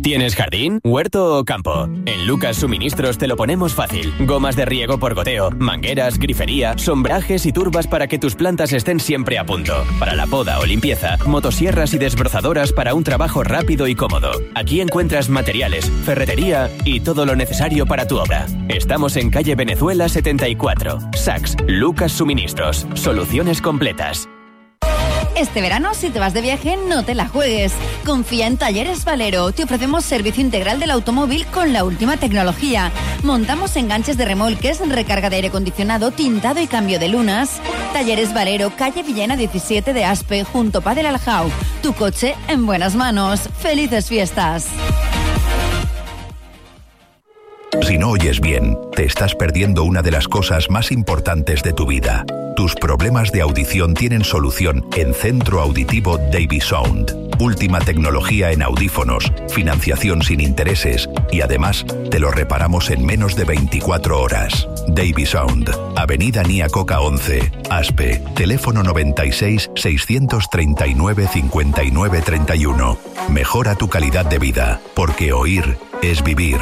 ¿Tienes jardín, huerto o campo? En Lucas Suministros te lo ponemos fácil. Gomas de riego por goteo, mangueras, grifería, sombrajes y turbas para que tus plantas estén siempre a punto. Para la poda o limpieza, motosierras y desbrozadoras para un trabajo rápido y cómodo. Aquí encuentras materiales, ferretería y todo lo necesario para tu obra. Estamos en calle Venezuela 74. Saks, Lucas Suministros. Soluciones completas. Este verano, si te vas de viaje, no te la juegues. Confía en Talleres Valero. Te ofrecemos servicio integral del automóvil con la última tecnología. Montamos enganches de remolques, recarga de aire acondicionado, tintado y cambio de lunas. Talleres Valero, calle Villena 17 de Aspe, junto a Padel Aljau. Tu coche en buenas manos. ¡Felices fiestas! Si no oyes bien, te estás perdiendo una de las cosas más importantes de tu vida. Tus problemas de audición tienen solución en Centro Auditivo Davisound. Última tecnología en audífonos, financiación sin intereses y además te lo reparamos en menos de 24 horas. Davisound, Avenida Nia Coca 11, Aspe, teléfono 96 639 59 31. Mejora tu calidad de vida, porque oír es vivir.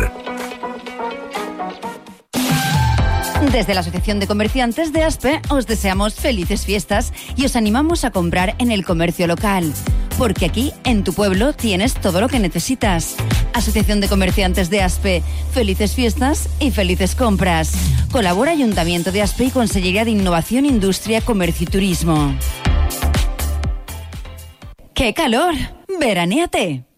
Desde la Asociación de Comerciantes de Aspe os deseamos felices fiestas y os animamos a comprar en el comercio local. Porque aquí, en tu pueblo, tienes todo lo que necesitas. Asociación de Comerciantes de Aspe. Felices fiestas y felices compras. Colabora Ayuntamiento de Aspe y Consellería de Innovación, Industria, Comercio y Turismo. ¡Qué calor! ¡Veranéate!